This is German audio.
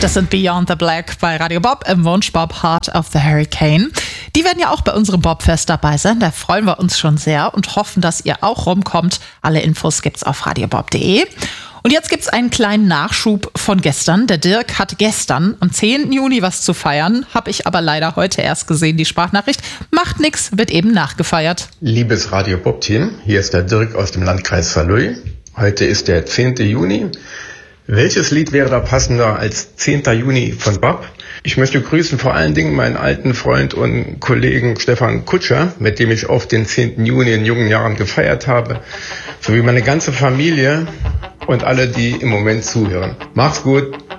Das sind Beyond the Black bei Radio Bob im Wunschbob Heart of the Hurricane. Die werden ja auch bei unserem Bobfest dabei sein. Da freuen wir uns schon sehr und hoffen, dass ihr auch rumkommt. Alle Infos gibt's auf radiobob.de. Und jetzt gibt's einen kleinen Nachschub von gestern. Der Dirk hatte gestern am 10. Juni was zu feiern. Habe ich aber leider heute erst gesehen, die Sprachnachricht. Macht nix, wird eben nachgefeiert. Liebes Radio Bob-Team, hier ist der Dirk aus dem Landkreis Saarlouis. Heute ist der 10. Juni. Welches Lied wäre da passender als 10. Juni von Bob? Ich möchte grüßen vor allen Dingen meinen alten Freund und Kollegen Stefan Kutscher, mit dem ich auf den 10. Juni in jungen Jahren gefeiert habe, sowie meine ganze Familie und alle, die im Moment zuhören. Macht's gut!